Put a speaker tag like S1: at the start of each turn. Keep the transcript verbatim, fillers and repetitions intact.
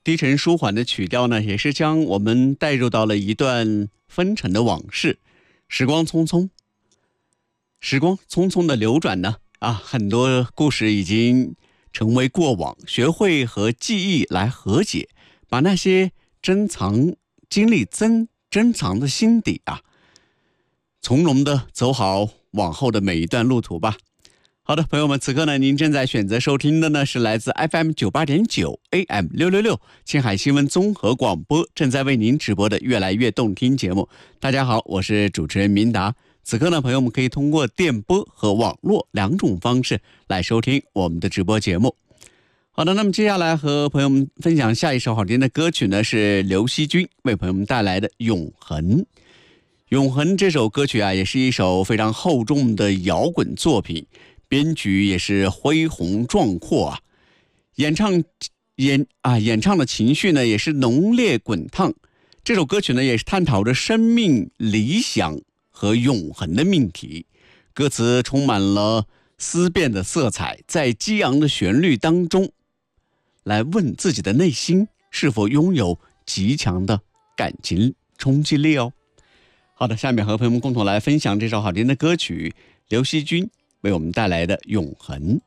S1: 低沉舒缓的曲调呢，也是将我们带入到了一段纷尘的往事。时光匆匆，时光匆匆的流转呢，啊，很多故事已经成为过往，学会和记忆来和解，把那些珍藏经历珍珍藏的心底啊，从容的走好往后的每一段路途吧。好的，朋友们，此刻呢，您正在选择收听的呢是来自 F M 九八点九 A M 六六六青海新闻综合广播正在为您直播的越来越动听节目。大家好，我是主持人明达。此刻呢，朋友们可以通过电波和网络两种方式来收听我们的直播节目。好的，那么接下来和朋友们分享下一首好听的歌曲呢，是刘惜君为朋友们带来的《永恒》。永恒这首歌曲啊，也是一首非常厚重的摇滚作品，编曲也是恢宏壮阔啊，演唱演啊演唱的情绪呢也是浓烈滚烫。这首歌曲呢也是探讨着生命、理想和永恒的命题，歌词充满了思辨的色彩，在激昂的旋律当中，来问自己的内心是否拥有极强的感情冲击力哦。好的，下面和朋友们共同来分享这首好听的歌曲，刘惜君为我们带来的《永恒》。